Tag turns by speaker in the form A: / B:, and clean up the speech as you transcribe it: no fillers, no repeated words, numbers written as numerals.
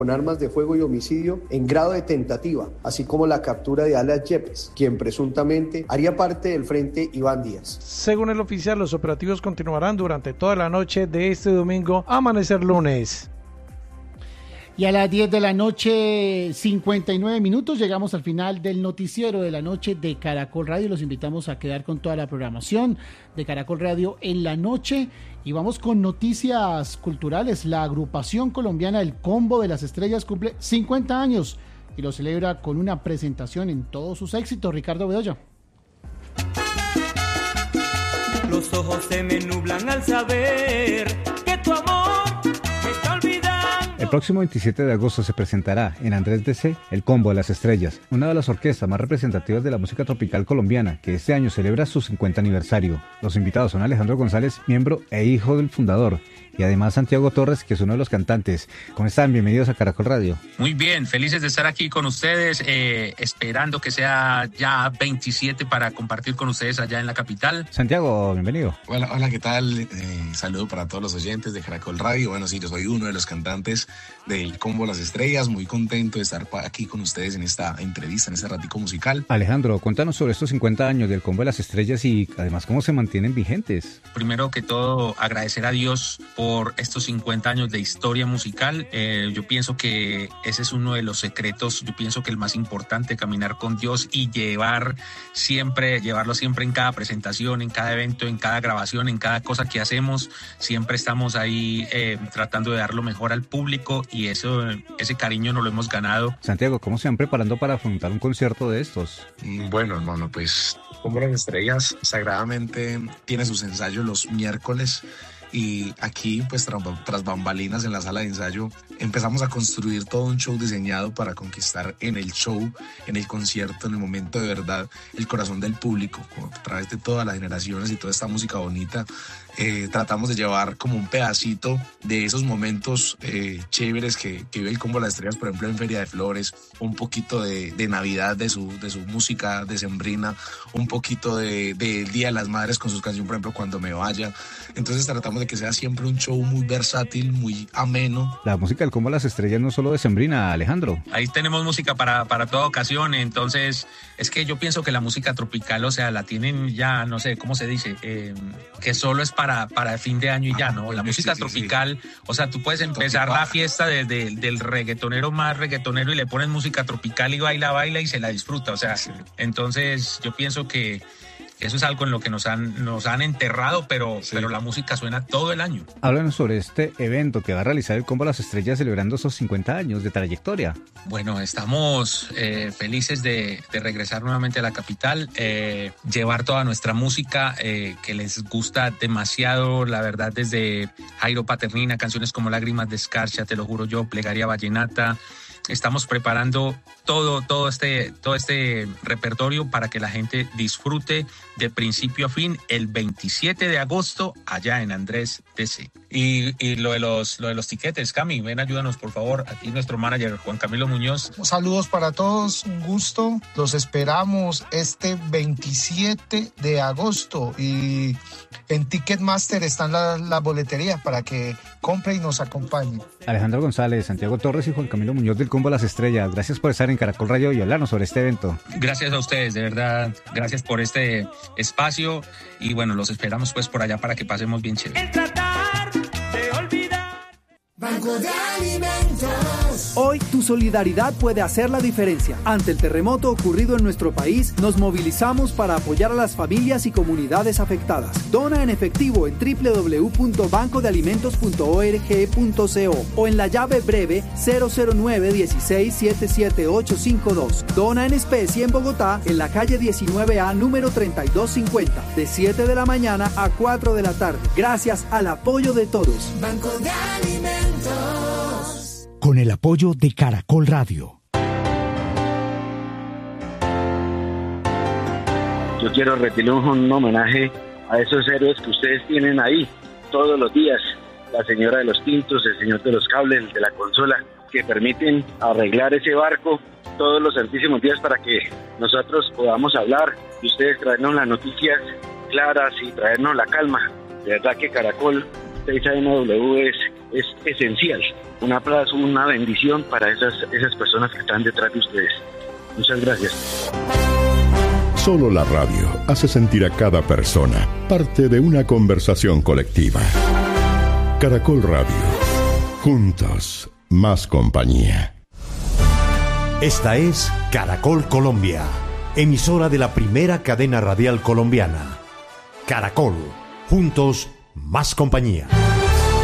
A: con armas de fuego y homicidio en grado de tentativa, así como la captura de Alas Yepes, quien presuntamente haría parte del Frente Iván Díaz.
B: Según el oficial, los operativos continuarán durante toda la noche de este domingo a amanecer lunes.
C: Y a las 10 de la noche, 59 minutos, llegamos al final del noticiero de la noche de Caracol Radio. Los invitamos a quedar con toda la programación de Caracol Radio en la noche. Y vamos con noticias culturales. La agrupación colombiana El Combo de las Estrellas cumple 50 años y lo celebra con una presentación en todos sus éxitos. Ricardo Bedoya.
D: Los ojos se me nublan al saber que tu amor me está olvidando.
E: El próximo 27 de agosto se presentará en Andrés DC El Combo de las Estrellas, una de las orquestas más representativas de la música tropical colombiana, que este año celebra su 50 aniversario. Los invitados son Alejandro González, miembro e hijo del fundador, y además Santiago Torres, que es uno de los cantantes. ¿Cómo están? Bienvenidos a Caracol Radio.
F: Muy bien, felices de estar aquí con ustedes, esperando que sea ya 27 para compartir con ustedes allá en la capital.
E: Santiago, bienvenido.
G: Hola, ¿qué tal? Saludo para todos los oyentes de Caracol Radio. Bueno, sí, yo soy uno de los cantantes del Combo Las Estrellas, muy contento de estar aquí con ustedes en esta entrevista, en este ratico musical.
E: Alejandro, cuéntanos sobre estos 50 años del Combo de las Estrellas y además cómo se mantienen vigentes.
F: Primero que todo, agradecer a Dios por estos 50 años de historia musical. Yo pienso que ese es uno de los secretos, yo pienso que el más importante, caminar con Dios y llevarlo siempre en cada presentación, en cada evento, en cada grabación, en cada cosa que hacemos. Siempre estamos ahí tratando de dar lo mejor al público y ese cariño nos lo hemos ganado.
E: Santiago, ¿cómo se van preparando para afrontar un concierto de estos?
G: Bueno, hermano, pues Combo Las Estrellas sagradamente tiene sus ensayos los miércoles. Y aquí, pues tras bambalinas en la sala de ensayo, empezamos a construir todo un show diseñado para conquistar en el show, en el concierto, en el momento de verdad, el corazón del público, a través de todas las generaciones y toda esta música bonita. Tratamos de llevar como un pedacito de esos momentos chéveres que vive el Combo de las Estrellas, por ejemplo en Feria de Flores, un poquito de Navidad de su música decembrina, un poquito del Día de las Madres con sus canciones, por ejemplo Cuando me vaya. Entonces tratamos de que sea siempre un show muy versátil, muy ameno.
E: La música del Combo de las Estrellas no solo decembrina, Alejandro.
F: Ahí tenemos música para toda ocasión, entonces es que yo pienso que la música tropical, o sea, la tienen ya, no sé, ¿cómo se dice? Que solo es para fin de año y ya, ¿no? La música tropical, sí. O sea, tú puedes empezar la fiesta del reggaetonero más reggaetonero y le pones música tropical y baila y se la disfruta, o sea, sí. Entonces yo pienso que eso es algo en lo que nos han enterrado, pero la música suena todo el año.
E: Háblanos sobre este evento que va a realizar el Combo Las Estrellas celebrando esos 50 años de trayectoria.
F: Bueno, estamos felices de regresar nuevamente a la capital, llevar toda nuestra música que les gusta demasiado, la verdad, desde Jairo Paternina, canciones como Lágrimas de Escarcha, Te lo juro yo, Plegaria Vallenata. Estamos preparando todo este repertorio para que la gente disfrute de principio a fin el 27 de agosto allá en Andrés DC. Y lo de los tiquetes, Cami, ven, ayúdanos por favor, aquí nuestro manager Juan Camilo Muñoz.
H: Saludos para todos, un gusto, los esperamos este 27 de agosto y en Ticketmaster están las boleterías para que compre y nos acompañe.
E: Alejandro González, Santiago Torres y Juan Camilo Muñoz del Combo Las Estrellas, gracias por estar en Caracol Radio y hablarnos sobre este evento.
F: Gracias a ustedes, de verdad, gracias por este espacio y bueno, los esperamos pues por allá para que pasemos bien chévere.
D: El tratar de olvidar.
I: Banco de Alimentos.
J: Hoy tu solidaridad puede hacer la diferencia. Ante el terremoto ocurrido en nuestro país, nos movilizamos para apoyar a las familias y comunidades afectadas. Dona en efectivo en www.bancodealimentos.org.co o en la llave breve 009-16-77852. Dona en especie en Bogotá, en la calle 19A, número 3250, de 7 de la mañana a 4 de la tarde. Gracias al apoyo de todos.
I: Banco de Alimentos.
K: Con el apoyo de Caracol Radio.
L: Yo quiero rendirle un homenaje a esos héroes que ustedes tienen ahí todos los días. La señora de los tintos, el señor de los cables, el de la consola, que permiten arreglar ese barco todos los santísimos días para que nosotros podamos hablar y ustedes traernos las noticias claras y traernos la calma. De verdad que Caracol 6AMW es esencial un aplauso, una bendición para esas personas que están detrás de ustedes. Muchas gracias.
M: Solo la radio hace sentir a cada persona parte de una conversación colectiva. Caracol Radio. Juntos, más compañía.
N: Esta es Caracol Colombia, emisora de la primera cadena radial colombiana. Caracol, juntos, más compañía.